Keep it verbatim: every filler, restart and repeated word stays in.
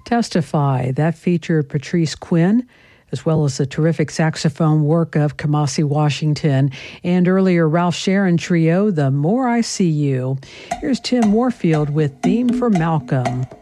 Testify. That featured Patrice Quinn, as well as the terrific saxophone work of Kamasi Washington, and earlier Ralph Sharon Trio, The More I See You. Here's Tim Warfield with Theme for Malcolm.